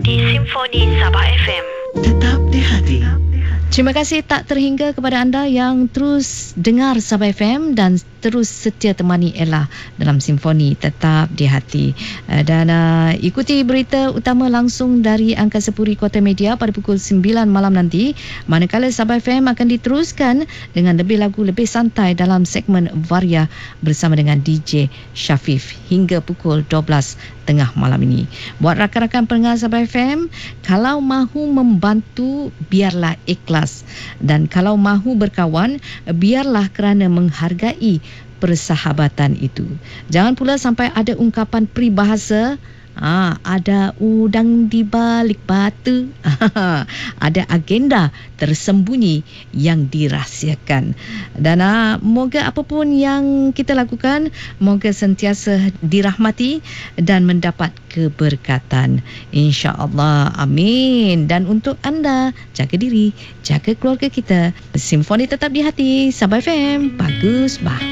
di Simfoni Sabah FM. Tetap di hati. Terima kasih tak terhingga kepada anda yang terus dengar Sabah FM dan terus setia temani Ella dalam Simfoni Tetap di Hati. Dan ikuti berita utama langsung dari Angkasa Puri Kota Media pada pukul 9 malam nanti. Manakala Sabah FM akan diteruskan dengan lebih lagu lebih santai dalam segmen Varia bersama dengan DJ Syafif hingga pukul 12 tengah malam ini. Buat rakan-rakan pendengar Sabah FM, kalau mahu membantu, biarlah ikhlas. Dan kalau mahu berkawan, biarlah kerana menghargai persahabatan itu. Jangan pula sampai ada ungkapan peribahasa, ada udang di balik batu. Ada agenda tersembunyi yang dirahsiakan. Dan moga apapun yang kita lakukan, moga sentiasa dirahmati dan mendapat keberkatan. InsyaAllah. Amin. Dan untuk anda, jaga diri, jaga keluarga kita. Simfoni Tetap di Hati, Sabah FM. Bagus, bah.